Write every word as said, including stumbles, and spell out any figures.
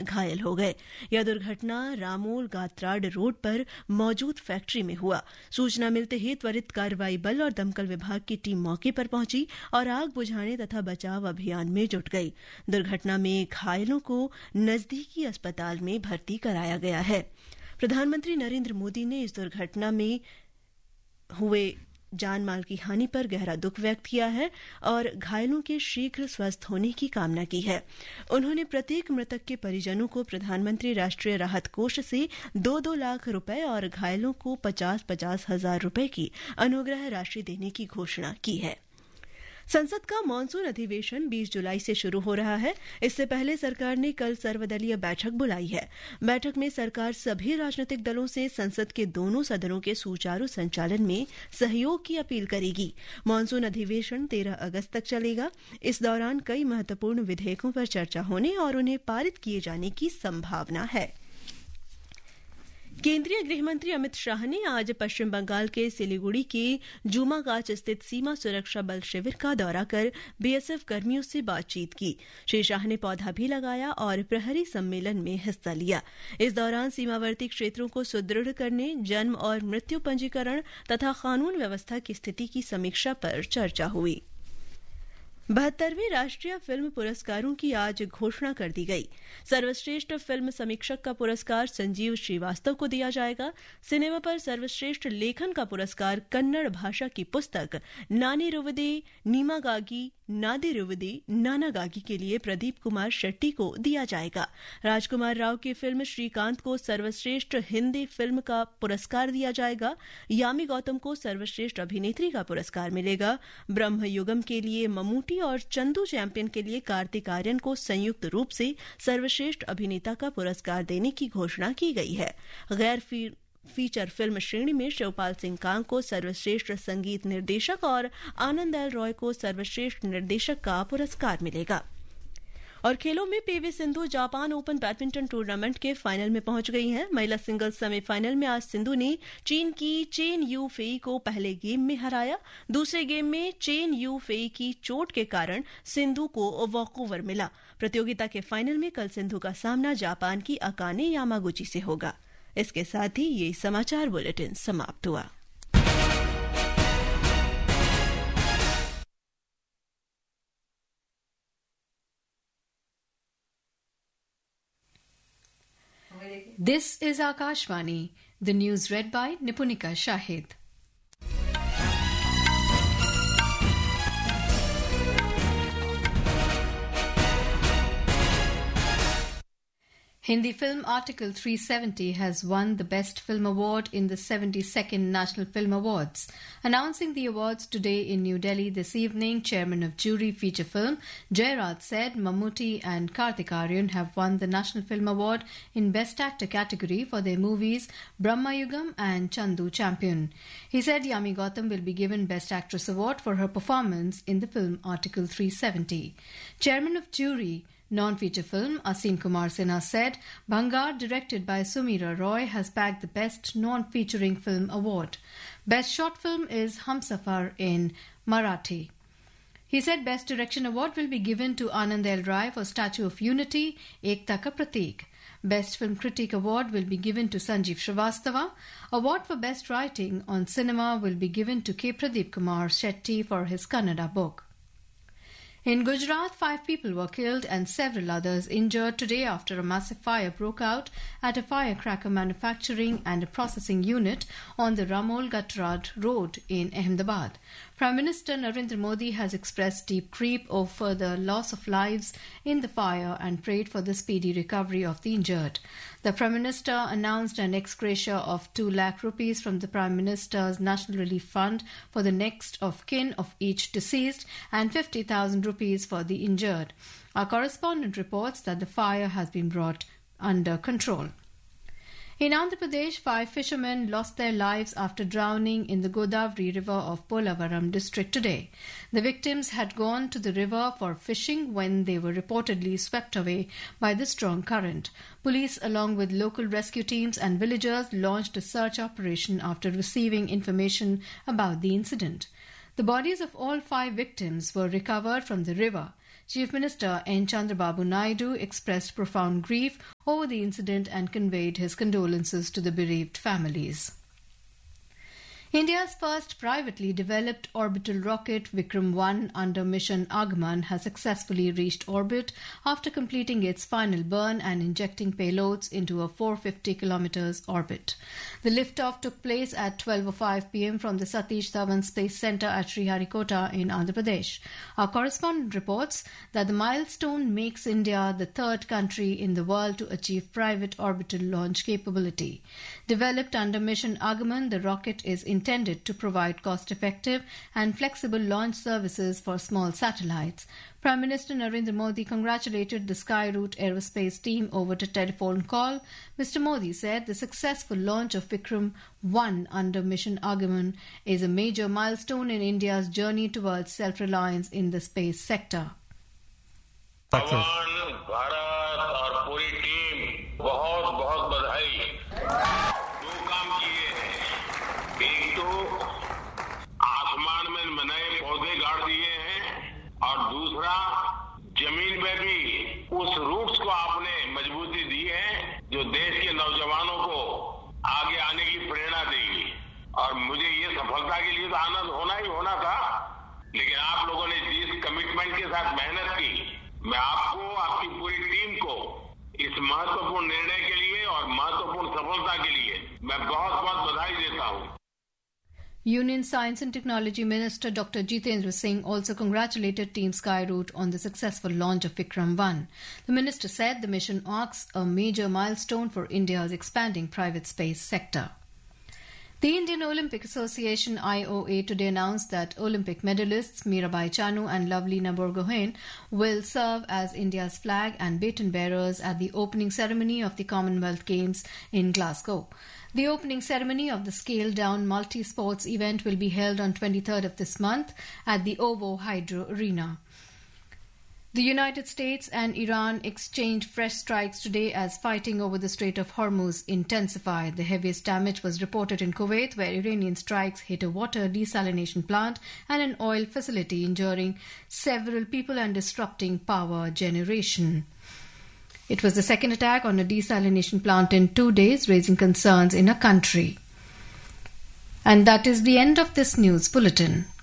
घायल हो गए। यह दुर्घटना रामोल गात्राड रोड पर मौजूद फैक्ट्री में हुआ। सूचना मिलते ही त्वरित कार्रवाई बल और दमकल विभाग की टीम मौके पर पहुंची और आग बुझाने तथा बचाव अभियान में जुट गई। दुर्घटना में घायलों को नजदीकी अस्पताल में भर्ती कराया गया है। प्रधानमंत्री नरेंद्र मोदी ने इस दुर्घटना में हुए जान माल की हानि पर गहरा दुख व्यक्त किया है और घायलों के शीघ्र स्वस्थ होने की कामना की है। उन्होंने प्रत्येक मृतक के परिजनों को प्रधानमंत्री राष्ट्रीय राहत कोष से दो दो लाख रुपए और घायलों को पचास पचास हजार रुपए की अनुग्रह राशि देने की घोषणा की है। संसद का मानसून अधिवेशन बीस जुलाई से शुरू हो रहा है। इससे पहले सरकार ने कल सर्वदलीय बैठक बुलाई है। बैठक में सरकार सभी राजनीतिक दलों से संसद के दोनों सदनों के सुचारू संचालन में सहयोग की अपील करेगी। मानसून अधिवेशन तेरह अगस्त तक चलेगा। इस दौरान कई महत्वपूर्ण विधेयकों पर चर्चा होने और उन्हें पारित किए जाने की संभावना है। केंद्रीय गृहमंत्री अमित शाह ने आज पश्चिम बंगाल के सिलीगुड़ी के जुमागाच स्थित सीमा सुरक्षा बल शिविर का दौरा कर बीएसएफ कर्मियों से बातचीत की। श्री शाह ने पौधा भी लगाया और प्रहरी सम्मेलन में हिस्सा लिया। इस दौरान सीमावर्ती क्षेत्रों को सुदृढ़ करने, जन्म और मृत्यु पंजीकरण तथा कानून व्यवस्था की स्थिति की समीक्षा पर चर्चा हुई। बहत्तरवें राष्ट्रीय फिल्म पुरस्कारों की आज घोषणा कर दी गई। सर्वश्रेष्ठ फिल्म समीक्षक का पुरस्कार संजीव श्रीवास्तव को दिया जाएगा। सिनेमा पर सर्वश्रेष्ठ लेखन का पुरस्कार कन्नड़ भाषा की पुस्तक नानेरुवदे नीमागागी नादेरुवदे नानागागी के लिए प्रदीप कुमार शेट्टी को दिया जाएगा। राजकुमार राव की फिल्म श्रीकांत को सर्वश्रेष्ठ हिंदी फिल्म का पुरस्कार दिया जाएगा। यामी गौतम को सर्वश्रेष्ठ अभिनेत्री का पुरस्कार मिलेगा। ब्रह्मयुगम के लिए ममूटी और चंदू चैंपियन के लिए कार्तिक आर्यन को संयुक्त रूप से सर्वश्रेष्ठ अभिनेता का पुरस्कार देने की घोषणा की गई है। गैर फीचर फिल्म श्रेणी में शिवपाल सिंह कांग को सर्वश्रेष्ठ संगीत निर्देशक और आनंद एल रॉय को सर्वश्रेष्ठ निर्देशक का पुरस्कार मिलेगा। और खेलों में PV Sindhu Japan open badminton tournament के फाइनल में पहुंच गई हैं। महिला सिंगल्स सेमीफाइनल में आज सिंधु ने चीन की चेन यू फेई को पहले गेम में हराया। दूसरे गेम में चेन यू फेई की चोट के कारण सिंधु को वॉकओवर मिला। प्रतियोगिता के फाइनल में कल सिंधु का सामना जापान की अकाने यामागुची से होगा। इसके साथ ही ये समाचार बुलेटिन समाप्त हुआ। This is Akashvani. The news read by Nipunika Shahid. Hindi film Article three seventy has won the Best Film Award in the seventy-second National Film Awards. Announcing the awards today in New Delhi this evening, Chairman of Jury Feature Film Jairaj said Mammootty and Karthik Aaryan have won the National Film Award in Best Actor category for their movies Brahmayugam and Chandu Champion. He said Yami Gautam will be given Best Actress Award for her performance in the film Article three seventy. Chairman of Jury Non-feature film Asim Kumar Sinha said Bhangar, directed by Sumira Roy, has bagged the Best Non-featuring Film Award. Best Short Film is Humsafar in Marathi. He said Best Direction Award will be given to Anand L. Rai for Statue of Unity, Ekta Ka Prateek. Best Film Critic Award will be given to Sanjeev Shrivastava. Award for Best Writing on Cinema will be given to K. Pradeep Kumar Shetty for his Kannada book. In Gujarat, five people were killed and several others injured today after a massive fire broke out at a firecracker manufacturing and processing unit on the Ramol Gatrad Road in Ahmedabad. Prime Minister Narendra Modi has expressed deep grief over the loss of lives in the fire and prayed for the speedy recovery of the injured. The Prime Minister announced an ex gratia of two lakh rupees from the Prime Minister's National Relief Fund for the next of kin of each deceased and fifty thousand rupees for the injured. Our correspondent reports that the fire has been brought under control. In Andhra Pradesh, five fishermen lost their lives after drowning in the Godavari River of Polavaram district today. The victims had gone to the river for fishing when they were reportedly swept away by the strong current. Police, along with local rescue teams and villagers, launched a search operation after receiving information about the incident. The bodies of all five victims were recovered from the river. Chief Minister N. Chandrababu Naidu expressed profound grief over the incident and conveyed his condolences to the bereaved families. India's first privately developed orbital rocket Vikram one under mission Agaman has successfully reached orbit after completing its final burn and injecting payloads into a four hundred fifty kilometers orbit. The liftoff took place at twelve oh five p m from the Satish Dhawan Space Centre at Sriharikota in Andhra Pradesh. Our correspondent reports that the milestone makes India the third country in the world to achieve private orbital launch capability. Developed under mission Agaman, the rocket is intended to provide cost-effective and flexible launch services for small satellites. Prime Minister Narendra Modi congratulated the Skyroot Aerospace team over a telephone call. Mister Modi said the successful launch of Vikram one under mission Agaman is a major milestone in India's journey towards self-reliance in the space sector. भगवान भारत और पूरी team बहुत बहुत बधाई। दो काम किए हैं, एक तो आसमान में नए पौधे गाड़ दिए हैं और दूसरा जमीन में भी उस रूट्स को आपने मजबूती दी है जो देश के नौजवानों को आगे आने की प्रेरणा देगी। और मुझे ये सफलता के लिए तो आनंद होना ही होना था, लेकिन आप लोगों ने जिस कमिटमेंट के साथ मेहनत की, मैं आपको, आपकी पूरी टीम को इस महत्वपूर्ण निर्णय के लिए और महत्वपूर्ण सफलता के लिए मैं बहुत बहुत बधाई देता हूँ। Union Science and Technology Minister Doctor Jitendra Singh also congratulated Team Skyroot on the successful launch of Vikram one. The minister said the mission marks a major milestone for India's expanding private space sector. The Indian Olympic Association I O A today announced that Olympic medalists Mirabai Chanu and Lovelina Borgohain will serve as India's flag and baton bearers at the opening ceremony of the Commonwealth Games in Glasgow. The opening ceremony of the scaled-down multi-sports event will be held on twenty-third of this month at the OVO Hydro Arena. The United States and Iran exchanged fresh strikes today as fighting over the Strait of Hormuz intensified. The heaviest damage was reported in Kuwait, where Iranian strikes hit a water desalination plant and an oil facility, injuring several people and disrupting power generation. It was the second attack on a desalination plant in two days, raising concerns in a country. And that is the end of this news bulletin.